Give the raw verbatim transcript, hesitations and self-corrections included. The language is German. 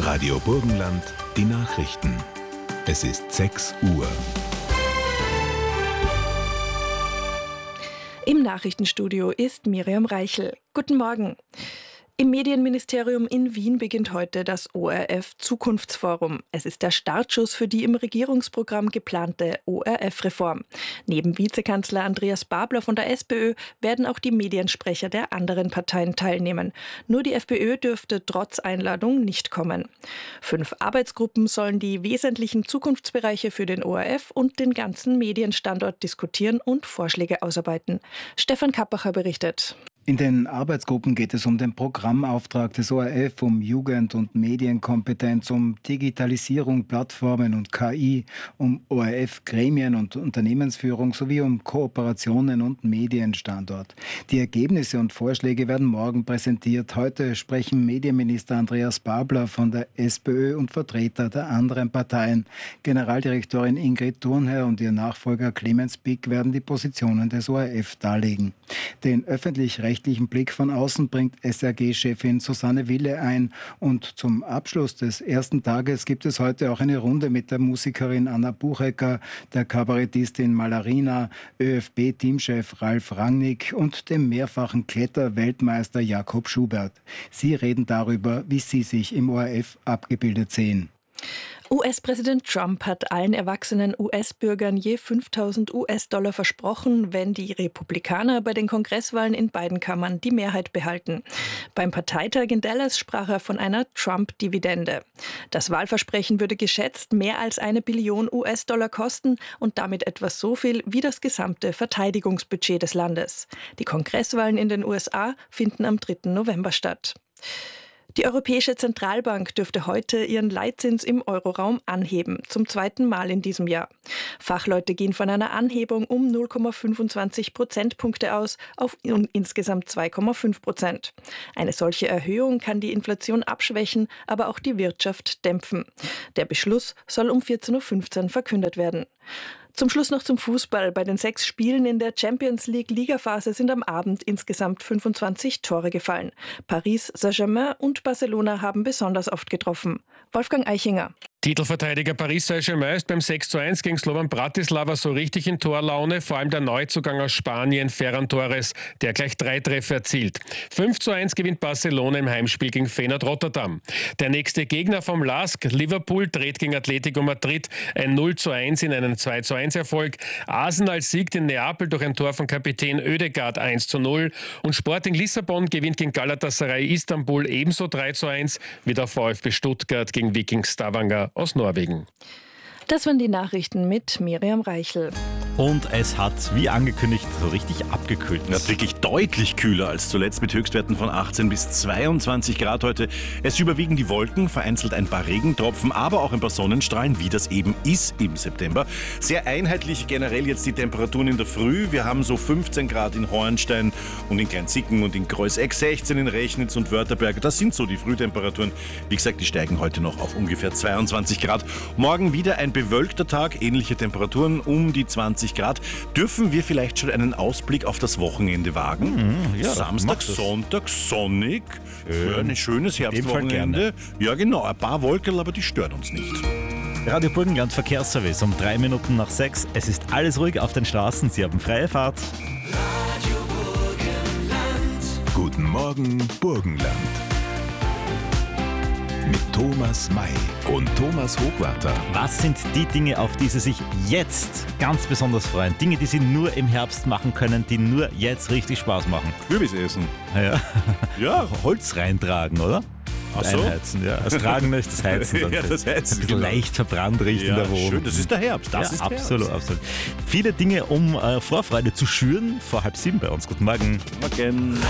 Radio Burgenland, die Nachrichten. Es ist sechs Uhr. Im Nachrichtenstudio ist Miriam Reichel. Guten Morgen. Im Medienministerium in Wien beginnt heute das O R F-Zukunftsforum. Es ist der Startschuss für die im Regierungsprogramm geplante O R F-Reform. Neben Vizekanzler Andreas Babler von der SPÖ werden auch die Mediensprecher der anderen Parteien teilnehmen. Nur die FPÖ dürfte trotz Einladung nicht kommen. Fünf Arbeitsgruppen sollen die wesentlichen Zukunftsbereiche für den O R F und den ganzen Medienstandort diskutieren und Vorschläge ausarbeiten. Stefan Kappacher berichtet. In den Arbeitsgruppen geht es um den Programmauftrag des O R F, um Jugend- und Medienkompetenz, um Digitalisierung, Plattformen und K I, um O R F-Gremien und Unternehmensführung sowie um Kooperationen und Medienstandort. Die Ergebnisse und Vorschläge werden morgen präsentiert. Heute sprechen Medienminister Andreas Babler von der SPÖ und Vertreter der anderen Parteien. Generaldirektorin Ingrid Thurnherr und ihr Nachfolger Clemens Pick werden die Positionen des O R F darlegen. Den öffentlich-rechtlichen Blick von außen bringt S R G-Chefin Susanne Wille ein. Und zum Abschluss des ersten Tages gibt es heute auch eine Runde mit der Musikerin Anna Buchecker, der Kabarettistin Malarina, ÖF B-Teamchef Ralf Rangnick und dem mehrfachen Kletter-Weltmeister Jakob Schubert. Sie reden darüber, wie sie sich im O R F abgebildet sehen. U S-Präsident Trump hat allen erwachsenen U S-Bürgern je fünftausend U S-Dollar versprochen, wenn die Republikaner bei den Kongresswahlen in beiden Kammern die Mehrheit behalten. Beim Parteitag in Dallas sprach er von einer Trump-Dividende. Das Wahlversprechen würde geschätzt mehr als eine Billion U S-Dollar kosten und damit etwa so viel wie das gesamte Verteidigungsbudget des Landes. Die Kongresswahlen in den U S A finden am dritten November statt. Die Europäische Zentralbank dürfte heute ihren Leitzins im Euroraum anheben, zum zweiten Mal in diesem Jahr. Fachleute gehen von einer Anhebung um null Komma fünfundzwanzig Prozentpunkte aus auf insgesamt zwei Komma fünf Prozent. Eine solche Erhöhung kann die Inflation abschwächen, aber auch die Wirtschaft dämpfen. Der Beschluss soll um vierzehn Uhr fünfzehn verkündet werden. Zum Schluss noch zum Fußball. Bei den sechs Spielen in der Champions League Ligaphase sind am Abend insgesamt fünfundzwanzig Tore gefallen. Paris Saint-Germain und Barcelona haben besonders oft getroffen. Wolfgang Eichinger. Titelverteidiger Paris Saint-Germain ist beim sechs zu eins gegen Slovan Bratislava so richtig in Torlaune, vor allem der Neuzugang aus Spanien, Ferran Torres, der gleich drei Treffer erzielt. fünf zu eins gewinnt Barcelona im Heimspiel gegen Feyenoord Rotterdam. Der nächste Gegner vom L A S K, Liverpool, dreht gegen Atletico Madrid ein null zu eins in einen zwei zu eins Erfolg. Arsenal siegt in Neapel durch ein Tor von Kapitän Ødegaard eins zu null und Sporting Lissabon gewinnt gegen Galatasaray Istanbul ebenso drei zu eins wie der VfB Stuttgart gegen Viking Stavanger aus Norwegen. Das waren die Nachrichten mit Miriam Reichel. Und es hat, wie angekündigt, so richtig abgekühlt. Ja, wirklich deutlich kühler als zuletzt mit Höchstwerten von achtzehn bis zweiundzwanzig Grad heute. Es überwiegen die Wolken, vereinzelt ein paar Regentropfen, aber auch ein paar Sonnenstrahlen, wie das eben ist im September. Sehr einheitlich generell jetzt die Temperaturen in der Früh. Wir haben so fünfzehn Grad in Hornstein und in Kleinzicken und in Kreuzeck, sechzehn in Rechnitz und Wörtherberg. Das sind so die Frühtemperaturen. Wie gesagt, die steigen heute noch auf ungefähr zweiundzwanzig Grad. Morgen wieder ein bewölkter Tag, ähnliche Temperaturen um die zwanzig Grad. Dürfen wir vielleicht schon einen Ausblick auf das Wochenende wagen? Mhm, ja, Samstag, Sonntag, sonnig, Schön. ein schönes Herbstwochenende. Ja genau, ein paar Wolken, aber die stören uns nicht. Radio Burgenland Verkehrsservice um drei Minuten nach sechs. Es ist alles ruhig auf den Straßen. Sie haben freie Fahrt. Radio Burgenland. Guten Morgen, Burgenland. Mit Thomas May und Thomas Hochwarter. Was sind die Dinge, auf die Sie sich jetzt ganz besonders freuen? Dinge, die Sie nur im Herbst machen können, die nur jetzt richtig Spaß machen. Kürbis essen. Ja. Ja. Holz reintragen, oder? Ach so? Einheizen, ja. Das Tragen nicht, das Heizen. Dann Ja, das Heizen, ein bisschen genau. leicht verbrannt riecht in Ja, der Wohnung. schön, das ist der Herbst. Das ja, ist absolut, Herbst. absolut. Viele Dinge, um äh, Vorfreude zu schüren. Vor halb sieben bei uns. Guten Morgen. Morgen.